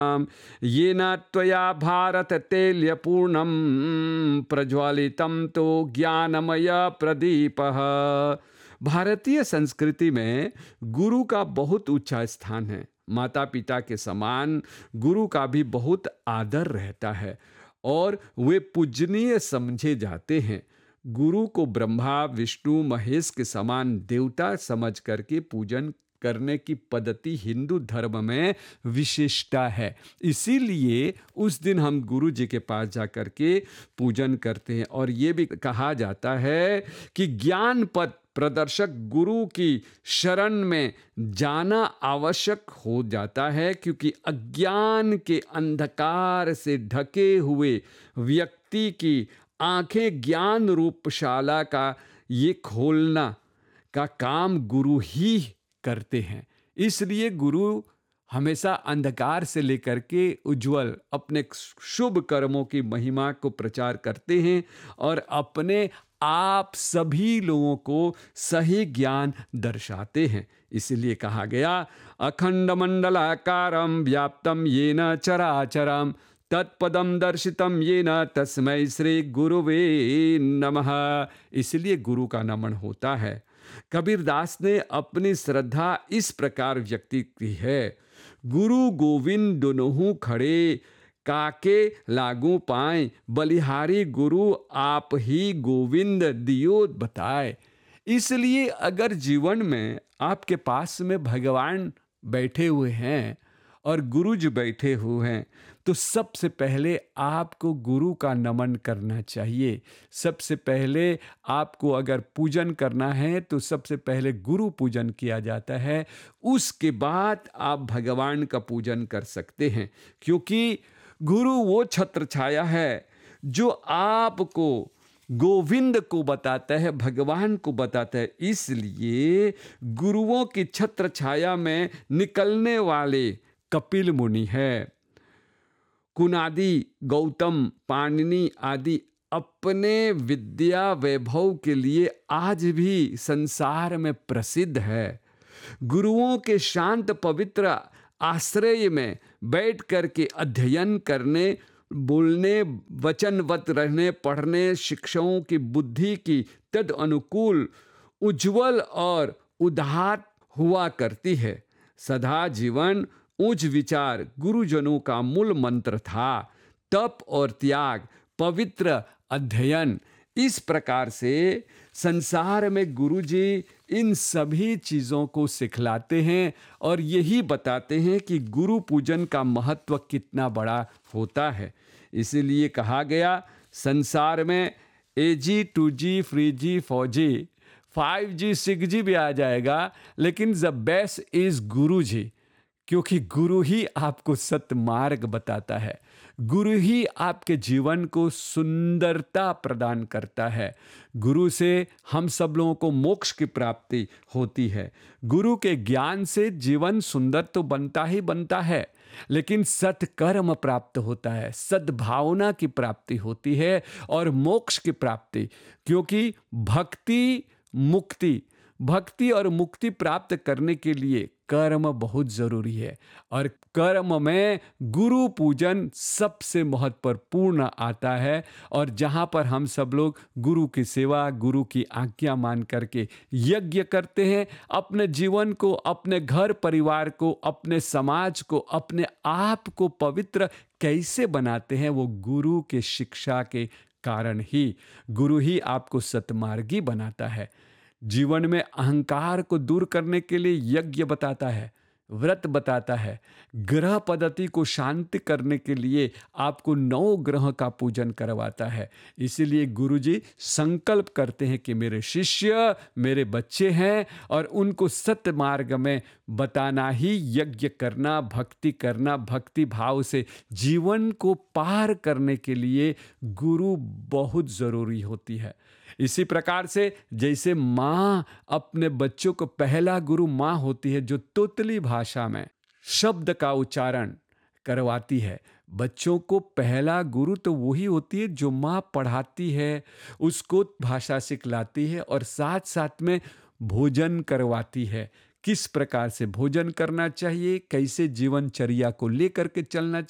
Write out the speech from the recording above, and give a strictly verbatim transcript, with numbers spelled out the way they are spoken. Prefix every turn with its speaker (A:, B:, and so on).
A: येन त्वया भारत तैलपूर्णं प्रज्वलितं तो ज्ञानमय प्रदीपः। भारतीय संस्कृति में गुरु का बहुत ऊंचा स्थान है। माता पिता के समान गुरु का भी बहुत आदर रहता है और वे पूजनीय समझे जाते हैं। गुरु को ब्रह्मा विष्णु महेश के समान देवता समझ करके पूजन करने की पद्धति हिंदू धर्म में विशेषता है। इसीलिए उस दिन हम गुरु जी के पास जाकर के पूजन करते हैं। और ये भी कहा जाता है कि ज्ञान पथ प्रदर्शक गुरु की शरण में जाना आवश्यक हो जाता है, क्योंकि अज्ञान के अंधकार से ढके हुए व्यक्ति की आंखें ज्ञान रूपशाला का ये खोलना का काम गुरु ही करते हैं। इसलिए गुरु हमेशा अंधकार से लेकर के उज्जवल अपने शुभ कर्मों की महिमा को प्रचार करते हैं और अपने आप सभी लोगों को सही ज्ञान दर्शाते हैं। इसलिए कहा गया, अखंड मंडलाकारं व्याप्तं येन चराचरं तत्पदम दर्शितम येन तस्मै श्री गुरुवे नमः। इसलिए गुरु का नमन होता है। कबीरदास ने अपनी श्रद्धा इस प्रकार व्यक्त की है, गुरु गोविंद दोनों खड़े काके लागू पाए, बलिहारी गुरु आप ही गोविंद दियो बताए। इसलिए अगर जीवन में आपके पास में भगवान बैठे हुए हैं और गुरु जी बैठे हुए हैं, तो सबसे पहले आपको गुरु का नमन करना चाहिए। सबसे पहले आपको अगर पूजन करना है तो सबसे पहले गुरु पूजन किया जाता है, उसके बाद आप भगवान का पूजन कर सकते हैं। क्योंकि गुरु वो छत्र छाया है जो आपको गोविंद को बताता है, भगवान को बताता है। इसलिए गुरुओं की छत्र छाया में निकलने वाले कपिल मुनि है, कुनादि, गौतम, पाणिनि आदि अपने विद्या वैभव के लिए आज भी संसार में प्रसिद्ध है। गुरुओं के शांत पवित्र आश्रय में बैठ करके अध्ययन करने, बोलने, वचनवत रहने, पढ़ने, शिक्षाओं की बुद्धि की तद अनुकूल उज्जवल और उदार हुआ करती है। सदा जीवन उच्च विचार गुरुजनों का मूल मंत्र था। तप और त्याग, पवित्र अध्ययन, इस प्रकार से संसार में गुरुजी इन सभी चीज़ों को सिखलाते हैं और यही बताते हैं कि गुरु पूजन का महत्व कितना बड़ा होता है। इसीलिए कहा गया, संसार में ए जी, to ji, three G, four G, five G, six जी भी आ जाएगा, लेकिन द बेस्ट इज गुरु जी। क्योंकि गुरु ही आपको सत्य मार्ग बताता है, गुरु ही आपके जीवन को सुंदरता प्रदान करता है। गुरु से हम सब लोगों को मोक्ष की प्राप्ति होती है। गुरु के ज्ञान से जीवन सुंदर तो बनता ही बनता है, लेकिन सत्कर्म प्राप्त होता है, सद्भावना की प्राप्ति होती है और मोक्ष की प्राप्ति। क्योंकि भक्ति मुक्ति भक्ति और मुक्ति प्राप्त करने के लिए कर्म बहुत जरूरी है और कर्म में गुरु पूजन सबसे महत्वपूर्ण आता है। और जहाँ पर हम सब लोग गुरु की सेवा, गुरु की आज्ञा मान करके यज्ञ करते हैं, अपने जीवन को, अपने घर परिवार को, अपने समाज को, अपने आप को पवित्र कैसे बनाते हैं, वो गुरु के शिक्षा के कारण ही। गुरु ही आपको सतमार्गी बनाता है। जीवन में अहंकार को दूर करने के लिए यज्ञ बताता है, व्रत बताता है। ग्रह पद्धति को शांति करने के लिए आपको नौ ग्रह का पूजन करवाता है। इसीलिए गुरुजी संकल्प करते हैं कि मेरे शिष्य मेरे बच्चे हैं और उनको सत्य मार्ग में बताना ही यज्ञ करना, भक्ति करना, भक्ति भाव से जीवन को पार करने के लिए गुरु बहुत ज़रूरी होती है। इसी प्रकार से जैसे माँ अपने बच्चों को, पहला गुरु माँ होती है जो तोतली भाषा में शब्द का उच्चारण करवाती है। बच्चों को पहला गुरु तो वही होती है जो माँ पढ़ाती है, उसको भाषा सिखलाती है और साथ साथ में भोजन करवाती है, किस प्रकार से भोजन करना चाहिए, कैसे जीवनचर्या को लेकर के चलना